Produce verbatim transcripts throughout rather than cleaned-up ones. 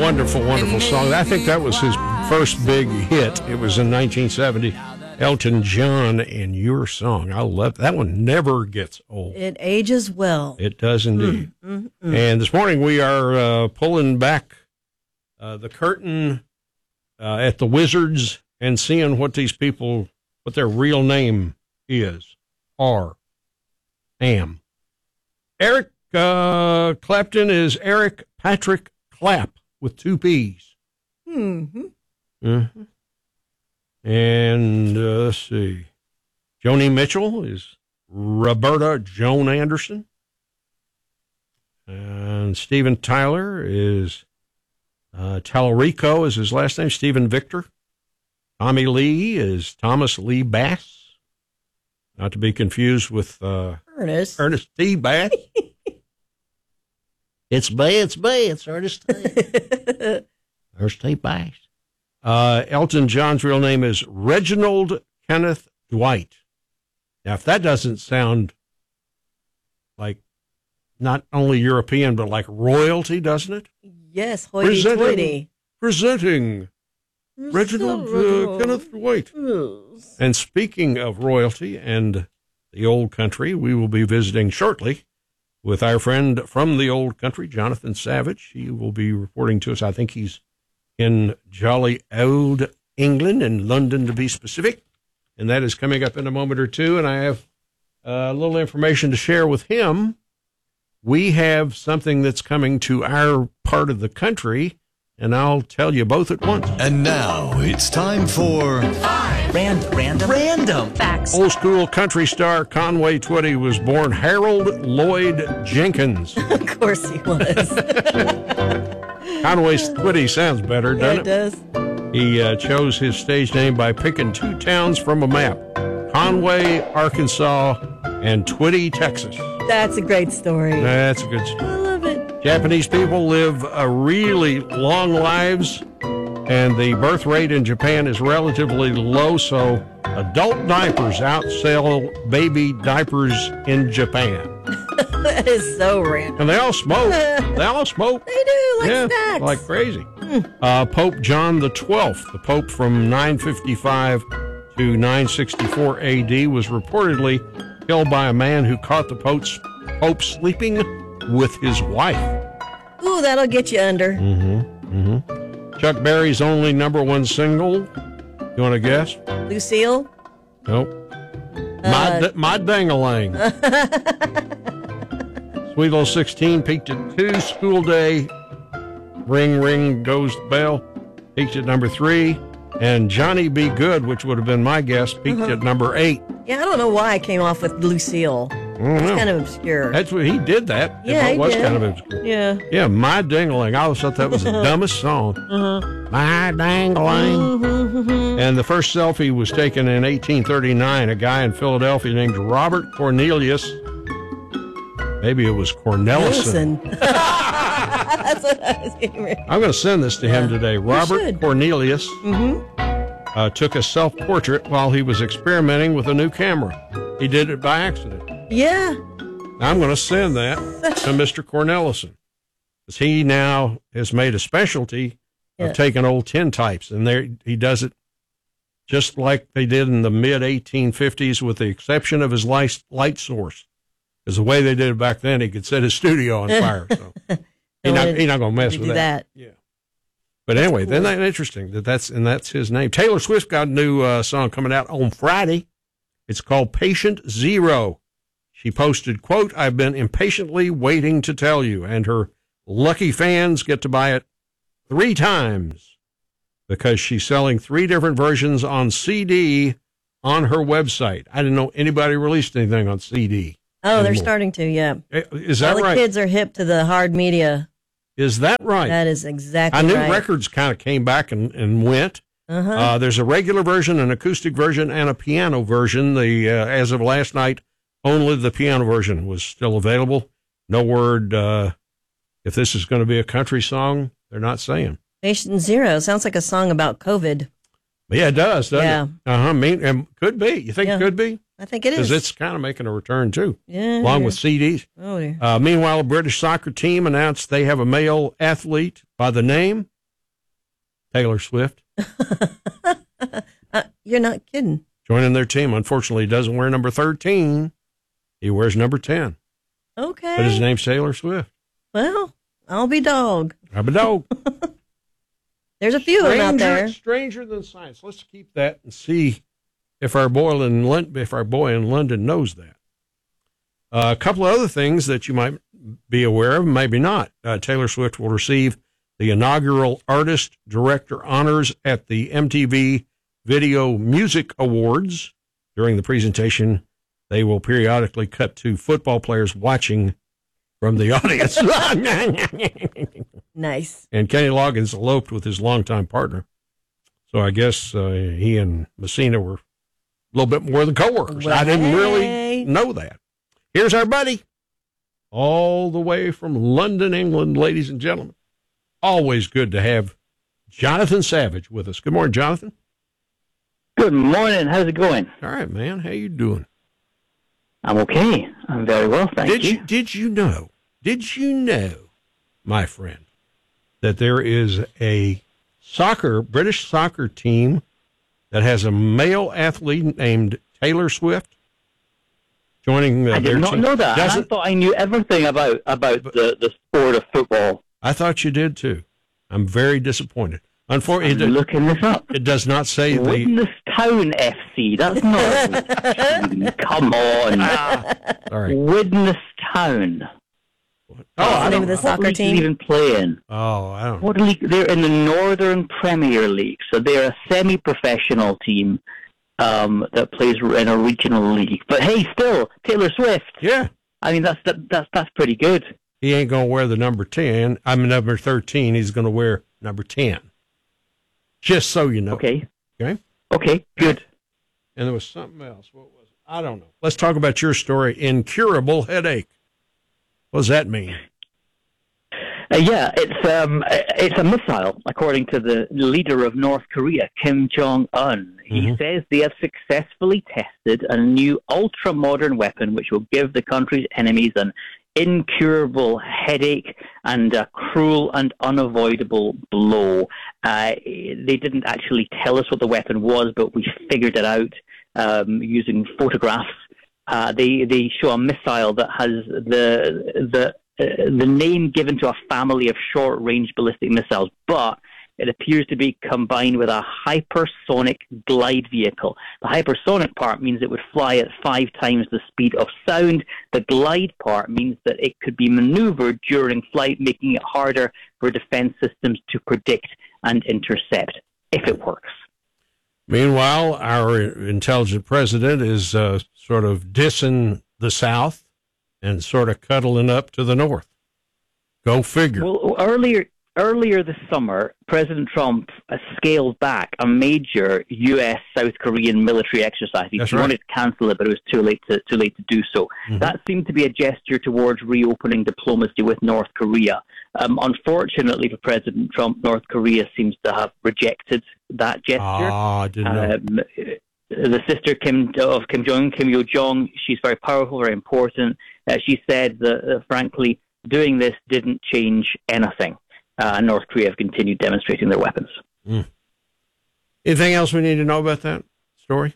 wonderful, wonderful song. I think that was his first big hit. It was in nineteen seventy. Elton John and Your Song. I love that one. Never gets old. It ages well. It does indeed. Mm, mm, mm. And this morning we are uh, pulling back uh, the curtain uh, at the Wizards and seeing what these people, what their real name is, are, am. Eric uh, Clapton is Eric Patrick Clapp with two P's. Mm-hmm. Mm-hmm. And uh, let's see. Joni Mitchell is Roberta Joan Anderson. And Steven Tyler is uh, Tallarico is his last name, Stephen Victor. Tommy Lee is Thomas Lee Bass. Not to be confused with uh, Ernest. Ernest T. Bass. It's Bass, Bass, Ernest T. Ernest T. Bass. Uh, Elton John's real name is Reginald Kenneth Dwight. Now, if that doesn't sound like not only European, but like royalty, doesn't it? Yes, hoity-toity. Presenting, presenting Reginald uh, Kenneth Dwight. Yes. And speaking of royalty and the old country, we will be visiting shortly with our friend from the old country, Jonathan Savage. He will be reporting to us. I think he's in jolly old England, in London to be specific. And that is coming up in a moment or two. And I have a little information to share with him. We have something that's coming to our part of the country, and I'll tell you both at once. And now it's time for Five. Random. Random. Random. Facts. Old school country star Conway Twitty was born Harold Lloyd Jenkins. Of course he was. Conway Twitty sounds better, doesn't yeah, it? it does. He uh, chose his stage name by picking two towns from a map, Conway, Arkansas, and Twitty, Texas. That's a great story. That's a good story. I love it. Japanese people live a really long lives, and the birth rate in Japan is relatively low, so adult diapers outsell baby diapers in Japan. That is so random. And they all smoke. They all smoke. They do, like yeah, snacks. like crazy. Mm. Uh, Pope John the twelfth, the Pope from nine fifty-five to nine sixty-four A D, was reportedly killed by a man who caught the Pope's, Pope sleeping with his wife. Ooh, that'll get you under. Mm-hmm. Mm-hmm. Chuck Berry's only number one single. You want to guess? Lucille? Nope. Uh, my, my Dang-a-Lang. Sweet Little sixteen peaked at two. School Day, Ring Ring Goes the Bell, peaked at number three. And Johnny Be Good, which would have been my guess, peaked uh-huh. at number eight. Yeah, I don't know why I came off with Lucille. It's kind of obscure. That's what he did that. Yeah, it he was did. kind of obscure. Yeah. Yeah, My Dang-a-Lang. I always thought that was the dumbest song. Uh-huh. My Dang-a-Lang. Mm-hmm. And the first selfie was taken in eighteen thirty-nine. A guy in Philadelphia named Robert Cornelius. Maybe it was Cornelison. That's what I was getting ready. I'm going to send this to him yeah. today. Robert Cornelius mm-hmm. uh, took a self-portrait while he was experimenting with a new camera. He did it by accident. Yeah. I'm going to send that to Mister Cornelison, because he now has made a specialty of yeah. taking old tintypes, and there he does it just like they did in the mid eighteen fifties, with the exception of his light, light source. Because the way they did it back then, he could set his studio on fire. So he's not, he not going to mess with that. that. Yeah. But that's anyway, cool. Isn't that interesting that that's and that's his name. Taylor Swift got a new uh, song coming out on Friday. It's called Patient Zero. She posted, quote, "I've been impatiently waiting to tell you," and her lucky fans get to buy it three times because she's selling three different versions on C D on her website. I didn't know anybody released anything on C D. Oh, anymore. They're starting to, yeah. Is that All the right? kids are hip to the hard media. Is that right? That is exactly I knew right. records kind of came back and, and went. Uh-huh. Uh, there's a regular version, an acoustic version, and a piano version. The uh, as of last night, only the piano version was still available. No word uh, if this is going to be a country song. They're not saying. Patient Zero sounds like a song about COVID. Yeah, it does, doesn't yeah. it? Uh-huh. Mean, and could be. You think yeah. it could be? I think it is. Because it's kind of making a return, too, yeah, along yeah. with C Ds. Oh, dear. Uh, meanwhile, a British soccer team announced they have a male athlete by the name Taylor Swift. uh, you're not kidding. Joining their team. Unfortunately, he doesn't wear number thirteen. He wears number ten. Okay. But his name's Taylor Swift. Well, I'll be dog. I'm a dog. There's a few of them out Stranger, there. stranger than science. Let's keep that and see if our boy in London, if our boy in London knows that. Uh, a couple of other things that you might be aware of, maybe not. Uh, Taylor Swift will receive the inaugural Artist Director honors at the M T V Video Music Awards. During the presentation, they will periodically cut to football players watching from the audience. Nice. And Kenny Loggins eloped with his longtime partner. So I guess uh, he and Messina were a little bit more than coworkers. Well, I didn't really hey. know that. Here's our buddy, all the way from London, England, ladies and gentlemen. Always good to have Jonathan Savage with us. Good morning, Jonathan. Good morning. How's it going? All right, man. How you doing? I'm okay. I'm very well, thank Did you. you did you know? Did you know, my friend, that there is a soccer British soccer team that has a male athlete named Taylor Swift joining uh, I their did not team? know that. And I Doesn't- thought I knew everything about about the, the sport of football. I thought you did too. I'm very disappointed. I'm Unfortunately, it, looking this up. it does not say the. Widnes Town F C. That's not. Come on. All right. Widnes Town. Oh, What's I the name don't. of the What soccer league team? are they even playing? Oh, I don't. What league? They're in the Northern Premier League, so they're a semi-professional team um, that plays in a regional league. But hey, still Taylor Swift. Yeah, I mean, that's that, that's that's pretty good. he ain't gonna wear the number ten. I'm number thirteen. He's gonna wear number ten. Just so you know. Okay. Okay. Okay. Good. And there was something else. What was it? I don't know. Let's talk about your story. Incurable headache. What does that mean? Uh, yeah, it's um, it's a missile, according to the leader of North Korea, Kim Jong Un. He Mhm. says they have successfully tested a new ultra-modern weapon, which will give the country's enemies an incurable headache and a cruel and unavoidable blow. Uh, they didn't actually tell us what the weapon was, but we figured it out um, using photographs. Uh, they they show a missile that has the the uh, the name given to a family of short-range ballistic missiles, but it appears to be combined with a hypersonic glide vehicle. The hypersonic part means it would fly at five times the speed of sound. The glide part means that it could be maneuvered during flight, making it harder for defense systems to predict and intercept, if it works. Meanwhile, our intelligent president is uh, sort of dissing the South and sort of cuddling up to the North. Go figure. Well, earlier earlier this summer, President Trump uh, scaled back a major U S South Korean military exercise. He That's wanted right. to cancel it, but it was too late to too late to do so. Mhm. That seemed to be a gesture towards reopening diplomacy with North Korea. Um, unfortunately for President Trump, North Korea seems to have rejected that gesture. Ah, I didn't know. Um, the sister Kim of Kim Jong, Kim Yo Jong, she's very powerful, very important. Uh, she said that, uh, frankly, doing this didn't change anything. Uh, North Korea have continued demonstrating their weapons. Mm. Anything else we need to know about that story?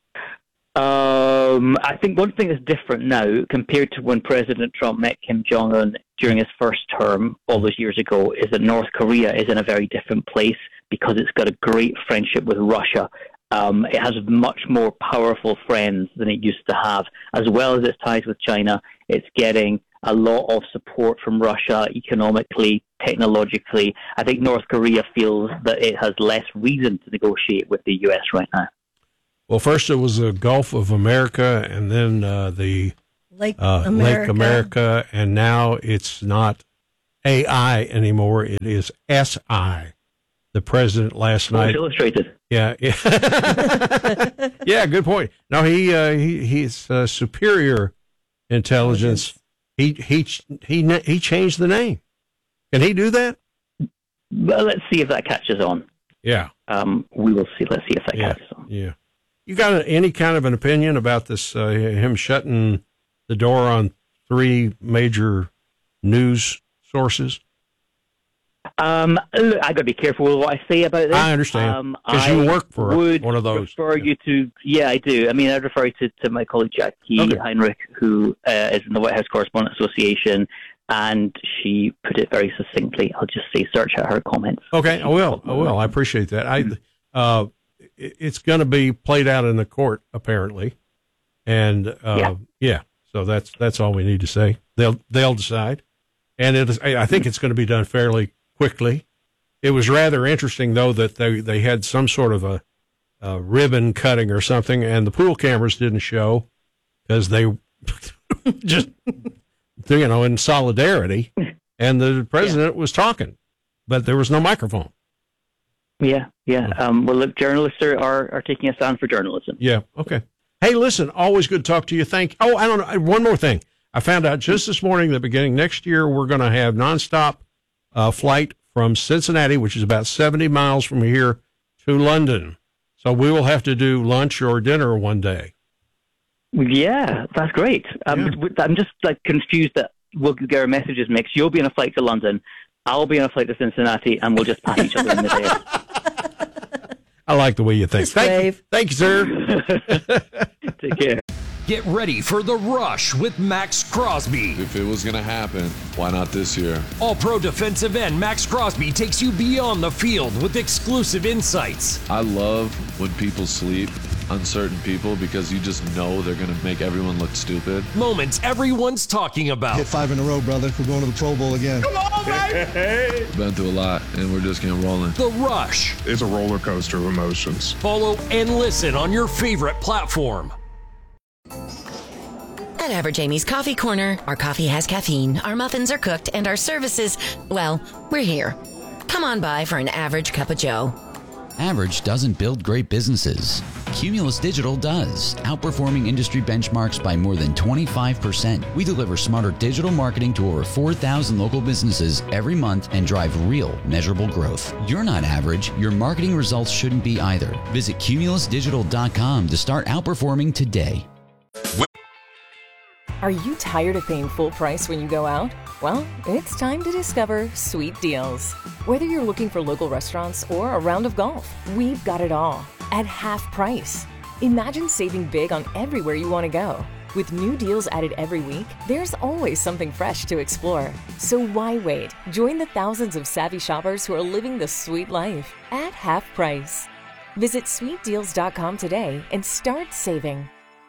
Um, I think one thing that's different now compared to when President Trump met Kim Jong-un during his first term all those years ago is that North Korea is in a very different place because it's got a great friendship with Russia. Um, it has much more powerful friends than it used to have. As well as its ties with China, it's getting a lot of support from Russia economically, technologically. I think North Korea feels that it has less reason to negotiate with the U S right now. Well, first it was the Gulf of America, and then uh, the Lake uh, America. Lake America, and now it's not A I anymore. It is S I. The president last Sports night. Illustrated. Yeah, yeah, yeah. Good point. No, he uh, he he's uh, superior intelligence. He he he he changed the name. Can he do that? Well, let's see if that catches on. Yeah, Um, we will see. Let's see if that yeah, catches on. yeah. You got a, any kind of an opinion about this? Uh, him shutting the door on three major news sources? Um, look, I got to be careful with what I say about this. I understand, because um, you work for would one of those. Refer you to, yeah, I do. I mean, I'd refer you to, to my colleague Jackie okay. Heinrich, who uh, is in the White House Correspondent Association, and she put it very succinctly. I'll just say, search out her comments. Okay, I will. I will. I appreciate that. I, uh, it's going to be played out in the court, apparently, and uh, yeah. yeah. So that's that's all we need to say. They'll they'll decide, and it is, I think it's going to be done fairly quickly. It was rather interesting, though, that they, they had some sort of a, a ribbon cutting or something, and the pool cameras didn't show because they just, you know, in solidarity, and the president yeah. was talking, but there was no microphone. Yeah, yeah. Um, well, look, journalists are, are, are taking a stand for journalism. Yeah, okay. Hey, listen, always good to talk to you. Thank Oh, I don't know. One more thing. I found out just this morning that beginning next year, we're going to have nonstop uh, flight from Cincinnati, which is about seventy miles from here, to London. So we will have to do lunch or dinner one day. Yeah, that's great. Um, yeah. I'm just like confused that we'll get our messages mixed. You'll be on a flight to London. I'll be on a flight to Cincinnati, and we'll just pass each other in the day. I like the way you think. Thank you. Thank you, sir. Take care. Get ready for The Rush with Max Crosby. If it was going to happen, why not this year? All-pro defensive end Max Crosby takes you beyond the field with exclusive insights. I love when people sleep on certain people because you just know they're going to make everyone look stupid. Moments everyone's talking about. Hit five in a row, brother. We're going to the Pro Bowl again. Come on, baby! Been through a lot, and we're just getting rolling. The Rush. It's a roller coaster of emotions. Follow and listen on your favorite platform. At Average Amy's Coffee Corner, our coffee has caffeine, our muffins are cooked, and our services, well, we're here. Come on by for an average cup of joe. Average doesn't build great businesses. Cumulus Digital does, outperforming industry benchmarks by more than twenty-five percent. We deliver smarter digital marketing to over four thousand local businesses every month and drive real, measurable growth. You're not average. Your marketing results shouldn't be either. Visit cumulus digital dot com to start outperforming today. Are you tired of paying full price when you go out? Well, it's time to discover Sweet Deals. Whether you're looking for local restaurants or a round of golf, we've got it all at half price. Imagine saving big on everywhere you want to go. With new deals added every week, there's always something fresh to explore. So why wait? Join the thousands of savvy shoppers who are living the sweet life at half price. Visit sweet deals dot com today and start saving.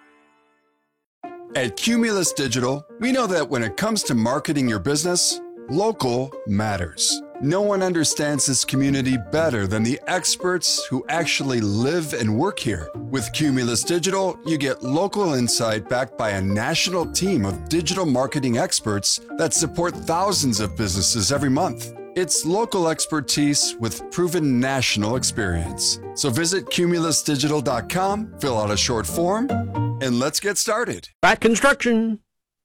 At Cumulus Digital, we know that when it comes to marketing your business, local matters. No one understands this community better than the experts who actually live and work here. With Cumulus Digital, you get local insight backed by a national team of digital marketing experts that support thousands of businesses every month. It's local expertise with proven national experience. So visit cumulus digital dot com, fill out a short form, and let's get started. Back construction.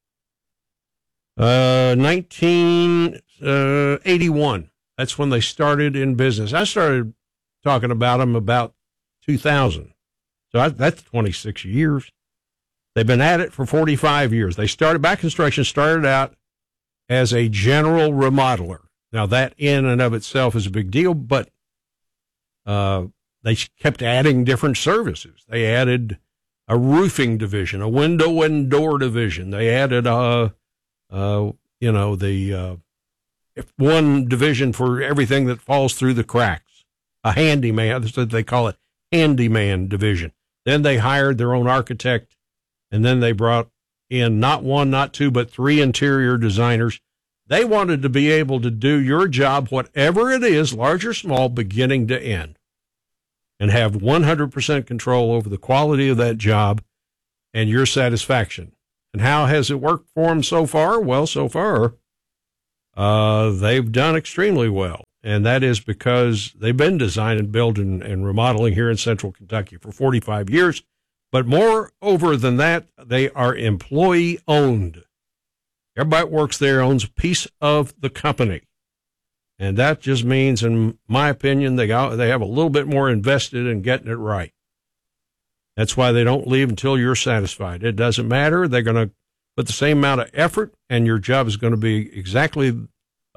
Uh, nineteen eighty-one. That's when they started in business. I started talking about them about two thousand. So I, that's twenty-six years. They've been at it for forty-five years. They started, Back Construction started out as a general remodeler. Now, that in and of itself is a big deal, but uh, they kept adding different services. They added a roofing division, a window and door division. They added, uh, uh, you know, the uh, one division for everything that falls through the cracks, a handyman. That's what they call it, handyman division. Then they hired their own architect, and then they brought in not one, not two, but three interior designers. They wanted to be able to do your job, whatever it is, large or small, beginning to end, and have one hundred percent control over the quality of that job and your satisfaction. And how has it worked for them so far? Well, so far, uh, they've done extremely well. And that is because they've been designing, building, and remodeling here in Central Kentucky for forty-five years. But moreover than that, they are employee-owned. Everybody that works there owns a piece of the company. And that just means, in my opinion, they got, they have a little bit more invested in getting it right. That's why they don't leave until you're satisfied. It doesn't matter. They're going to put the same amount of effort, and your job is going to be exactly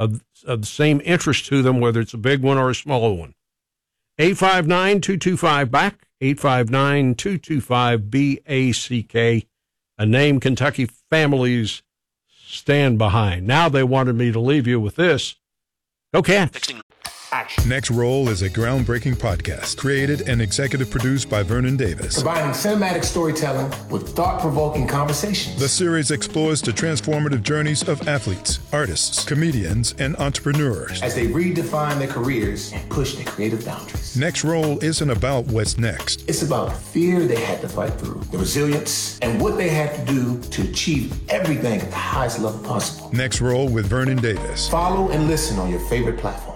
of, of the same interest to them, whether it's a big one or a small one. eight five nine, two two five, B A C K, eight five nine, two two five, B A C K, a name Kentucky families stand behind. Now they wanted me to leave you with this. Go Cats. Next Roll is a groundbreaking podcast created and executive produced by Vernon Davis. Combining cinematic storytelling with thought-provoking conversations. The series explores the transformative journeys of athletes, artists, comedians, and entrepreneurs as they redefine their careers and push their creative boundaries. Next Roll isn't about what's next. It's about the fear they had to fight through, the resilience, and what they had to do to achieve everything at the highest level possible. Next Roll with Vernon Davis. Follow and listen on your favorite platform.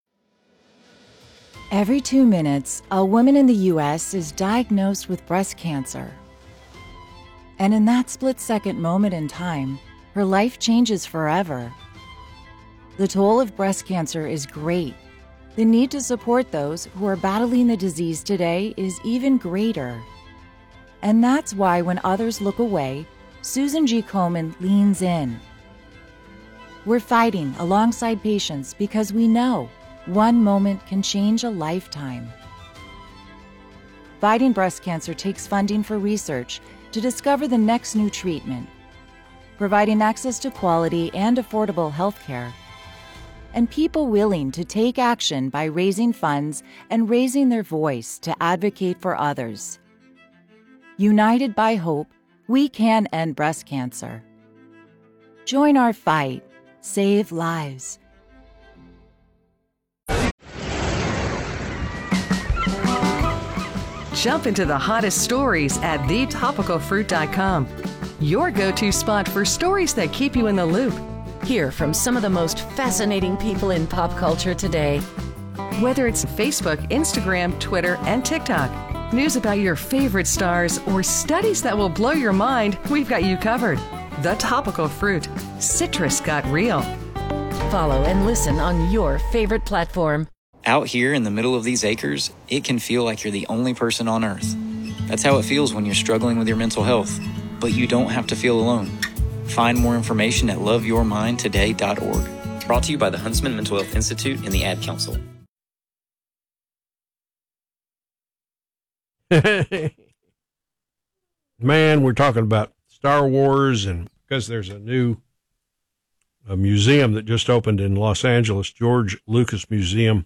Every two minutes, a woman in the U S is diagnosed with breast cancer. And in that split-second moment in time, her life changes forever. The toll of breast cancer is great. The need to support those who are battling the disease today is even greater. And that's why when others look away, Susan G. Komen leans in. We're fighting alongside patients because we know one moment can change a lifetime. Fighting breast cancer takes funding for research to discover the next new treatment, providing access to quality and affordable health care, and people willing to take action by raising funds and raising their voice to advocate for others. United by hope, we can end breast cancer. Join our fight. Save lives. Jump into the hottest stories at the topical fruit dot com. Your go-to spot for stories that keep you in the loop. Hear from some of the most fascinating people in pop culture today. Whether it's Facebook, Instagram, Twitter, and TikTok, news about your favorite stars, or studies that will blow your mind, we've got you covered. The Topical Fruit. Citrus got real. Follow and listen on your favorite platform. Out here in the middle of these acres, it can feel like you're the only person on Earth. That's how it feels when you're struggling with your mental health. But you don't have to feel alone. Find more information at love your mind today dot org. Brought to you by the Huntsman Mental Health Institute and the Ad Council. Man, we're talking about Star Wars, and because there's a new a museum that just opened in Los Angeles, George Lucas Museum.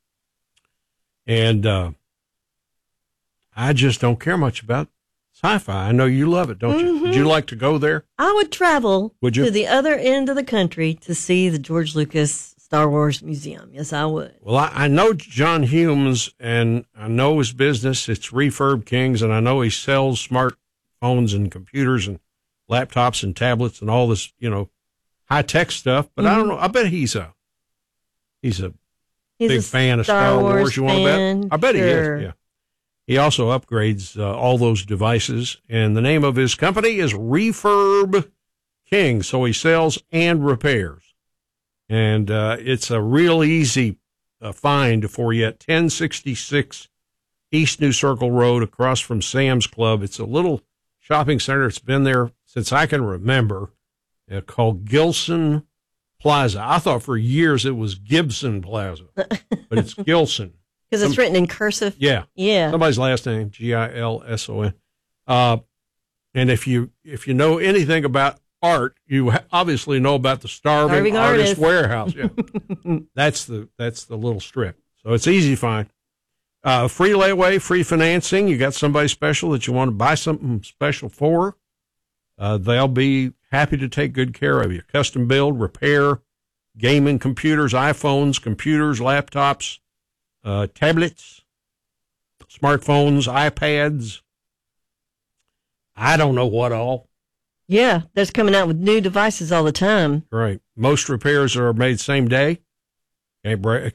And uh, I just don't care much about sci-fi. I know you love it, don't you? Mm-hmm. Would you like to go there? I would travel would you? to the other end of the country to see the George Lucas Star Wars Museum. Yes, I would. Well, I, I know John Humes, and I know his business. It's Refurb Kings, and I know he sells smartphones and computers and laptops and tablets and all this, you know, high-tech stuff. But mm-hmm. I don't know. I bet he's a he's a he's big a fan of Star, Star Wars. Wars. You want to bet? I bet sure. he is, yeah. He also upgrades uh, all those devices, and the name of his company is Refurb King. So he sells and repairs, and uh, it's a real easy uh, find for you at ten sixty-six East New Circle Road, across from Sam's Club. It's a little shopping center. It's been there since I can remember. Uh, called Gilson Plaza. I thought for years it was Gibson Plaza, but it's Gilson. Because it's written in cursive. Yeah. Yeah. Somebody's last name, G I L S O N. Uh, and if you if you know anything about art, you ha- obviously know about the Starving, Starving Artist, Artist Warehouse. Yeah. that's the that's the little strip. So it's easy to find. Uh, free layaway, free financing. You got somebody special that you want to buy something special for. Uh, they'll be happy to take good care of you. Custom build, repair, gaming computers, iPhones, computers, laptops, uh, tablets, smartphones, iPads. I don't know what all. Yeah, they're coming out with new devices all the time. Right. Most repairs are made same day. Can't, break,